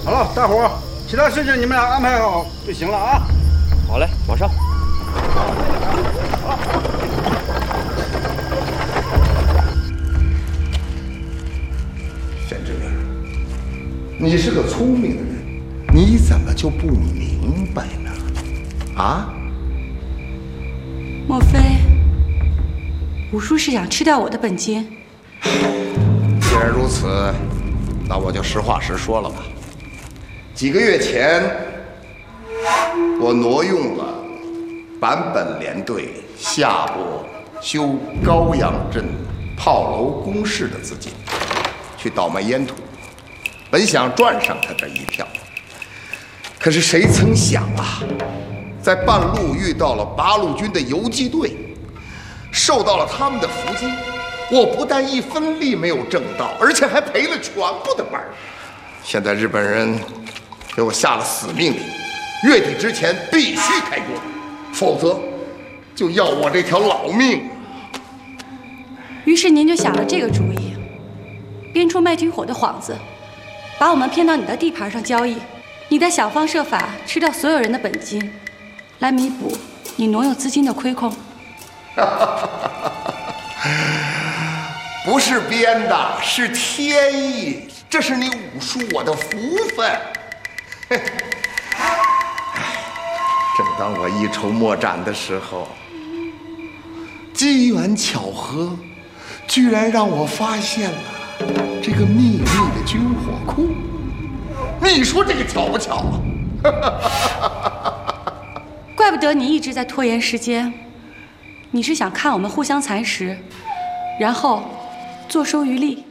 好了，大伙儿，其他事情你们俩安排好就行了啊。 好嘞，马上。 玄之明，你是个聪明的人，你怎么就不明白呢？啊？ 莫非五叔是想吃掉我的本金？ 既然如此，那我就实话实说了吧。几个月前，我挪用了坂本联队下拨修高阳镇炮楼工事的资金，去倒卖烟土，本想赚上他这一票。可是谁曾想啊，在半路遇到了八路军的游击队，受到了他们的伏击。我不但一分利没有挣到，而且还赔了全部的本儿。现在日本人给我下了死命令，月底之前必须开工，否则就要我这条老命。 于是您就想了这个主意，编出卖军火的幌子，把我们骗到你的地盘上交易，你再想方设法吃掉所有人的本金，来弥补你挪用资金的亏空。 不是编的，是天意，这是你武术我的福分。正当我一筹莫展的时候，机缘巧合，居然让我发现了这个秘密的军火库。你说这个巧不巧啊？ 怪不得你一直在拖延时间，你是想看我们互相蚕食，然后坐收渔利。